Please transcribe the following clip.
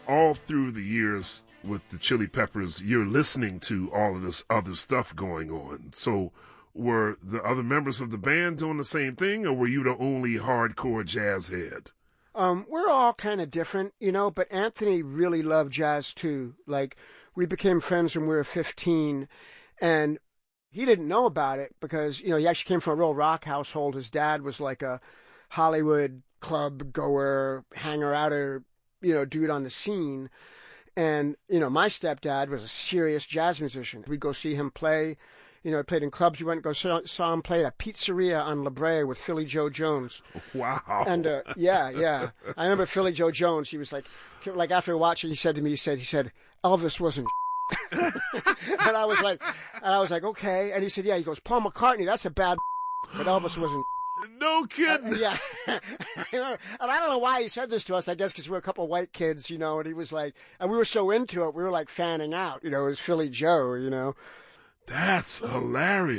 all through the years with the Chili Peppers, you're listening to all of this other stuff going on. So were the other members of the band doing the same thing, or were you the only hardcore jazz head? We're all kind of different, but Anthony really loved jazz too. Like, we became friends when we were 15, and he didn't know about it because, he actually came from a real rock household. His dad was like a Hollywood club goer, hanger outer, dude on the scene. And, my stepdad was a serious jazz musician. We'd go see him play. He played in clubs. We went and saw him play at a pizzeria on La Brea with Philly Joe Jones. Wow. And, yeah. I remember Philly Joe Jones. He was like after watching, he said to me, he said, Elvis wasn't and I was like, okay. And he said, yeah, he goes, Paul McCartney, that's a bad but Elvis wasn't No kidding. yeah. And I don't know why he said this to us, I guess because we're a couple of white kids, and he was like, and we were so into it, we were like fanning out, it was Philly Joe, That's hilarious.